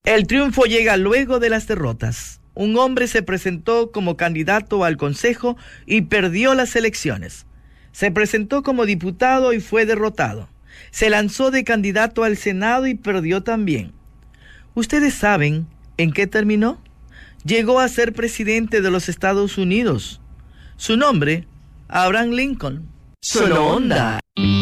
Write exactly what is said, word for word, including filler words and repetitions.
El triunfo llega luego de las derrotas. Un hombre se presentó como candidato al Consejo y perdió las elecciones. Se presentó como diputado y fue derrotado. Se lanzó de candidato al Senado y perdió también. ¿Ustedes saben en qué terminó? Llegó a ser presidente de los Estados Unidos. Su nombre, Abraham Lincoln. Solo Onda.